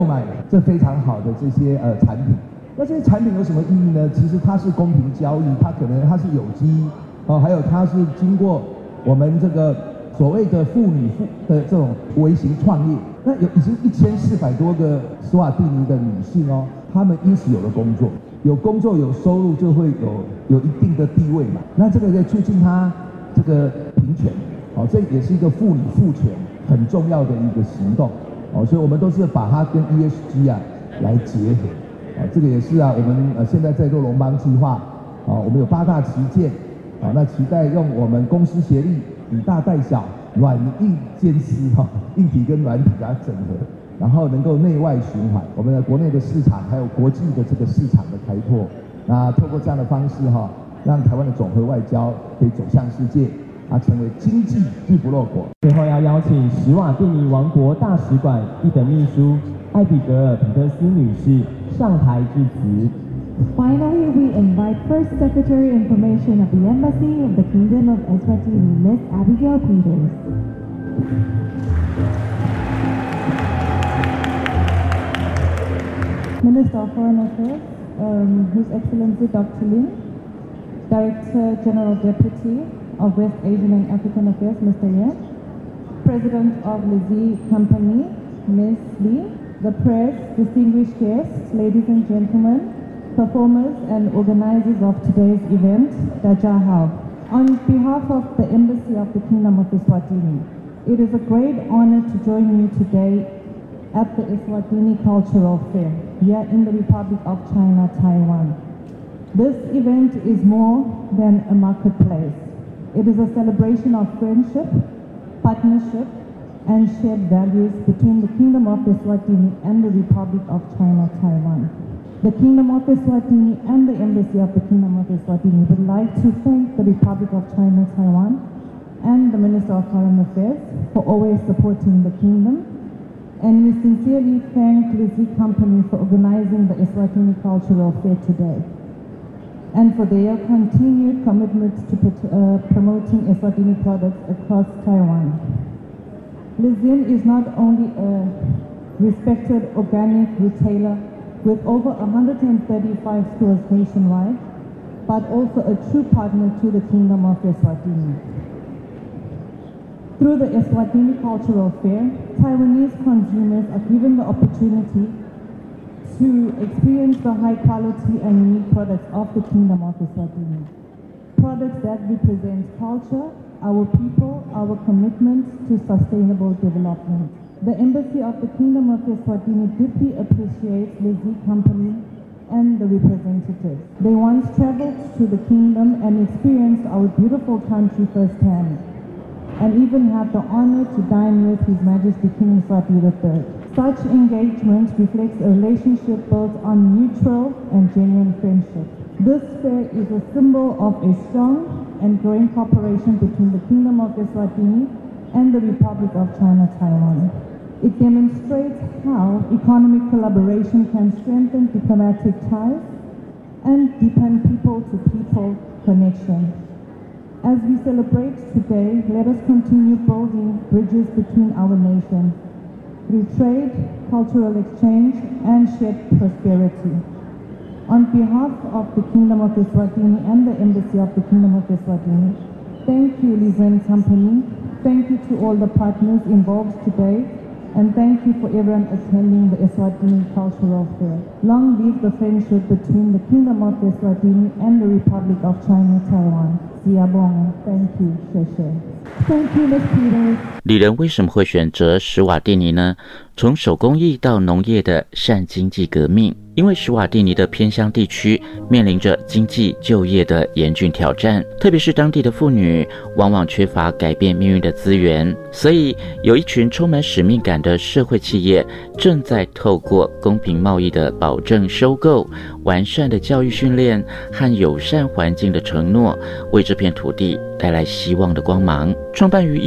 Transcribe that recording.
购买这非常好的这些产品。那这些产品有什么意义呢？其实它是公平交易，它是有机还有它是经过我们这个所谓的妇女的这种微型创业。那已经1400多个斯瓦蒂尼的女性她们因此有了工作，有工作有收入就会有一定的地位嘛。那这个在促进她这个平权，这也是一个妇女赋权很重要的一个行动所以我们都是把它跟 ESG 来结合这个也是我们现在在做龙邦计划我们有8大旗舰那期待用我们公司协力，以大带小，软硬兼施硬体跟软体给它整合，然后能够内外循环，我们的国内的市场还有国际的这个市场的开拓。那透过这样的方式让台湾的总和外交可以走向世界成为经济日不落国。 最后要邀请史瓦蒂尼王国大使馆一等秘书艾比格尔·皮特斯女士上台致辞。 Finally, we invite First Secretary Information of the Embassy of the Kingdom of Eswatini, Ms. Abigail Peters. Minister of Foreign Affairs, His Excellency Dr. Lin, Director General Deputy of West Asian and African Affairs, Mr. Yan, President of Lizzie Company, Ms. Lee, the press, distinguished guests, ladies and gentlemen, performers and organizers of today's event, Dajahao. On behalf of the Embassy of the Kingdom of Eswatini, it is a great honor to join you today at the Eswatini Cultural Fair here in the Republic of China, Taiwan. This event is more than a marketplace. It is a celebration of friendship, partnership, and shared values between the Kingdom of Eswatini and the Republic of China, Taiwan. The Kingdom of Eswatini and the Embassy of the Kingdom of Eswatini would like to thank the Republic of China, Taiwan, and the Minister of Foreign Affairs for always supporting the Kingdom. And we sincerely thank Lizzie Company for organizing the Eswatini Cultural Fair today, and for their continued commitment to promoting Eswatini products across Taiwan. Lizzie is not only a respected organic retailer with over 135 stores nationwide, but also a true partner to the Kingdom of Eswatini. Through the Eswatini Cultural Fair, Taiwanese consumers are given the opportunity to experience the high quality and unique products of the Kingdom of Eswatini. Products that represent culture, our people, our commitment to sustainable development. The Embassy of the Kingdom of Eswatini deeply appreciates Lizzie Company and the representatives. They once traveled to the Kingdom and experienced our beautiful country firsthand, and even had the honor to dine with His Majesty King Mswati III. Such engagement reflects a relationship built on mutual and genuine friendship. This fair is a symbol of a strong and growing cooperation between the Kingdom of Eswatini and the Republic of China, Taiwan. It demonstrates how economic collaboration can strengthen diplomatic ties and deepen people-to-people connection. As we celebrate today, let us continue building bridges between our nations through trade, cultural exchange, and shared prosperity. On behalf of the Kingdom of Eswatini and the Embassy of the Kingdom of Eswatini, thank you, Lizzie Company. Thank you to all the partners involved today, and thank you for everyone attending the Eswatini Cultural Fair. Long live the friendship between the Kingdom of Eswatini and the Republic of China, Taiwan. Siabong, thank you, Sheshe. Thank you, Ms. Peters. 里人为什么会选择史瓦蒂尼呢？从手工艺到农业的善经济革命，因为史瓦蒂尼的偏乡地区面临着经济就业的严峻挑战，特别是当地的妇女往往缺乏改变命运的资源，所以有一群充满使命感的社会企业正在透过公平贸易的保证收购、完善的教育训练和友善环境的承诺，为这片土地带来希望的光芒。创办于